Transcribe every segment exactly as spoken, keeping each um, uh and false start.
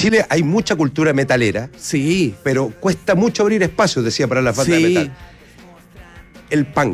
Chile hay mucha cultura metalera. Sí. Pero cuesta mucho abrir espacios, decía, para las bandas Sí. de metal. El punk.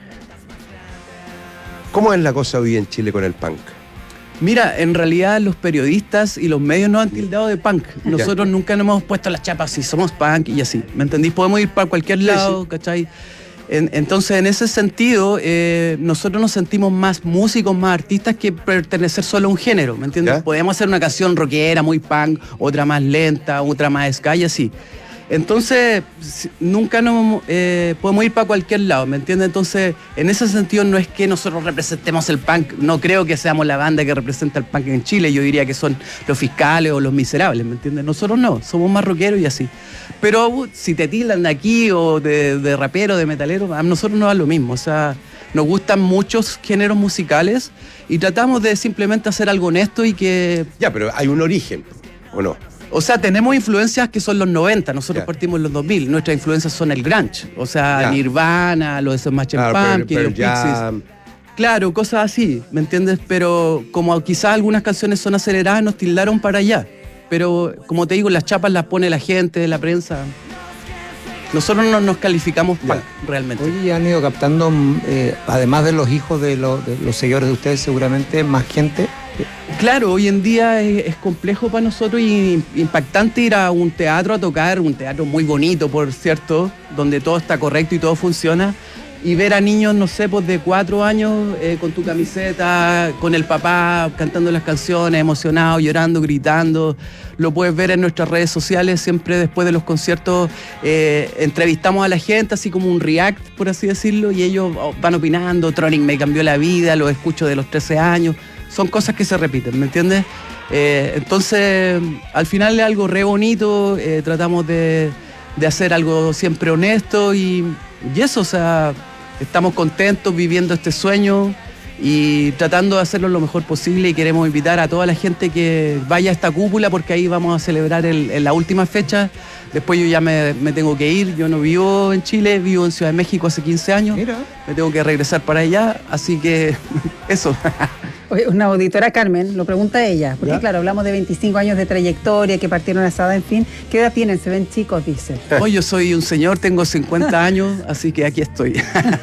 ¿Cómo es la cosa hoy en Chile con el punk? Mira, en realidad los periodistas y los medios nos han tildado de punk. Nosotros Ya. nunca nos hemos puesto las chapas si somos punk y así. ¿Me entendís? Podemos ir para cualquier lado, sí. ¿cachai? En, entonces, en ese sentido, eh, nosotros nos sentimos más músicos, más artistas que pertenecer solo a un género, ¿me entiendes? ¿Ya? Podemos hacer una canción rockera, muy punk, otra más lenta, otra más ska y así. Entonces, si- nunca nos eh, podemos ir para cualquier lado, ¿me entiendes? Entonces, en ese sentido, no es que nosotros representemos el punk, no creo que seamos la banda que representa el punk en Chile, yo diría que son los Fiscales o los Miserables, ¿me entiendes? Nosotros no, somos más rockeros y así. Pero uh, si te tildan de aquí o de, de rapero, de metalero, a nosotros nos da lo mismo, o sea, nos gustan muchos géneros musicales y tratamos de simplemente hacer algo honesto y que... Ya, pero hay un origen, ¿o no? O sea, tenemos influencias que son los noventa, nosotros Ya. partimos en los dos mil, nuestras influencias son el grunge, o sea, Ya. Nirvana, los Smashing Claro, Pumpkins, pero- pero los ya- Pixies. Claro, cosas así, ¿me entiendes? Pero como quizás algunas canciones son aceleradas, nos tildaron para allá. Pero como te digo, las chapas las pone la gente, la prensa. Nosotros no nos calificamos Ya. punk, realmente. Oye, ya han ido captando, eh, además de los hijos de, lo- de los seguidores de ustedes, seguramente más gente. Claro, hoy en día es, es complejo para nosotros y impactante ir a un teatro a tocar, un teatro muy bonito, por cierto, donde todo está correcto y todo funciona, y ver a niños, no sé, pues de cuatro años eh, con tu camiseta, con el papá, cantando las canciones, emocionado, llorando, gritando. Lo puedes ver en nuestras redes sociales, siempre después de los conciertos eh, entrevistamos a la gente, así como un react, por así decirlo, y ellos oh, van opinando, Tronic me cambió la vida, lo escucho de los trece años. Son cosas que se repiten, ¿me entiendes? Eh, entonces, al final es algo re bonito, eh, tratamos de, de hacer algo siempre honesto y, y eso, o sea, estamos contentos viviendo este sueño y tratando de hacerlo lo mejor posible y queremos invitar a toda la gente que vaya a esta cúpula porque ahí vamos a celebrar el, en la última fecha. Después yo ya me, me tengo que ir, yo no vivo en Chile, vivo en Ciudad de México hace quince años. Mira. Me tengo que regresar para allá, así que eso. Oye, una auditora, Carmen, lo pregunta ella, porque ¿Ya? claro, hablamos de veinticinco años de trayectoria, que partieron a esa edad, en fin. ¿Qué edad tienen? Se ven chicos, dice. Hoy yo soy un señor, tengo cincuenta años, así que aquí estoy.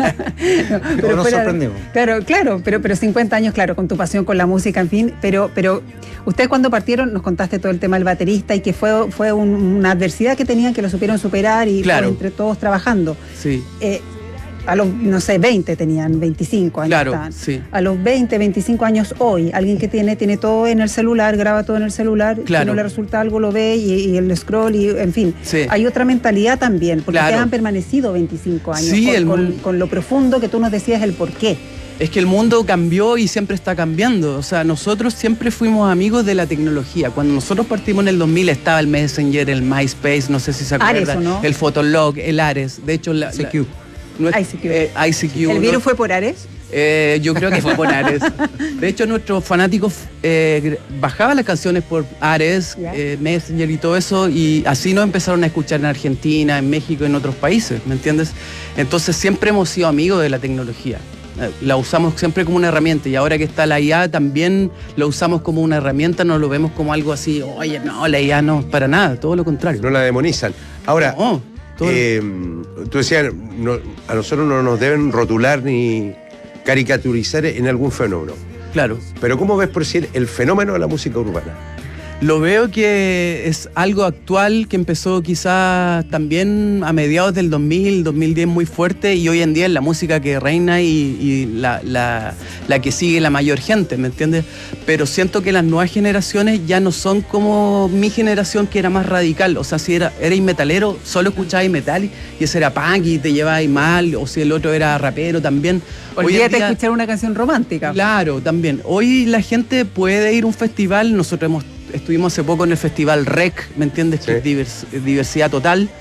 No, Pero nos fuera- sorprendemos. Claro, claro, pero, pero cincuenta años, claro, con tu pasión con la música, en fin, pero, pero ustedes cuando partieron nos contaste todo el tema del baterista y que fue, fue un- una adversidad que tenían que lo supieron superar y Claro. pues, entre todos trabajando. Sí, Eh, a los, no sé, veinte tenían, veinticinco años claro, estaban. sí. A los veinte, veinticinco años hoy, alguien que tiene, tiene todo en el celular, graba todo en el celular, Claro. si no le resulta algo lo ve y, y el scroll y en fin. Sí. Hay otra mentalidad también, porque Claro. ustedes han permanecido veinticinco años Sí, con, el con- mundo- con lo profundo que tú nos decías el por qué. Es que el mundo cambió y siempre está cambiando. O sea, nosotros siempre fuimos amigos de la tecnología. Cuando nosotros partimos en el dos mil estaba el Messenger, el MySpace, no sé si se Ares, acuerdan. ¿o no? El Fotolog, el Ares. De hecho, la, I C Q. la- nue- I C Q. eh, I C Q, ¿El ¿no? virus fue por Ares? Eh, yo creo que fue por Ares. De hecho, nuestros fanáticos eh, bajaban las canciones por Ares, Ya. eh, Messenger y todo eso, y así nos empezaron a escuchar en Argentina, en México, en otros países, ¿me entiendes? Entonces siempre hemos sido amigos de la tecnología. Eh, La usamos siempre como una herramienta y ahora que está la I A también lo usamos como una herramienta, no lo vemos como algo así, oye, no, la I A no, para nada, todo lo contrario. No la demonizan. Ahora, No, todo- eh, tú decías, no- a nosotros no nos deben rotular ni caricaturizar en algún fenómeno. claro. Pero ¿cómo ves por decir el fenómeno de la música urbana? Lo veo que es algo actual que empezó quizás también a mediados del dos mil, dos mil diez muy fuerte y hoy en día es la música que reina y, y la, la- la que sigue la mayor gente, ¿me entiendes? Pero siento que las nuevas generaciones ya no son como mi generación que era más radical. O sea, si era, erais metalero, solo escuchabais metal y ese era punk y te llevabais mal, o si el otro era rapero también. Hoy en Olvídate de día- escuchar una canción romántica. Claro, también. Hoy la gente puede ir a un festival, nosotros hemos, estuvimos hace poco en el festival R E C, ¿me entiendes? Sí. Que es divers- diversidad total.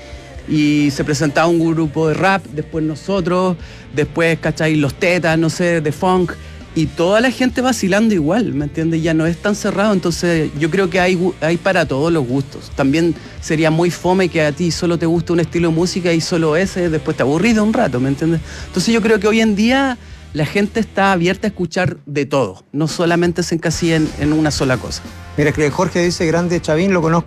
Y se presentaba un grupo de rap, después nosotros, después, ¿cachai? Los Tetas, no sé, de funk. Y toda la gente vacilando igual, ¿me entiendes? Ya no es tan cerrado, entonces yo creo que hay, gu- hay para todos los gustos. También sería muy fome que a ti solo te guste un estilo de música y solo ese, después te aburrís de un rato, ¿me entiendes? Entonces yo creo que hoy en día la gente está abierta a escuchar de todo, no solamente se encasilla en, en una sola cosa. Mira, que Jorge dice, grande Chavín, lo conozco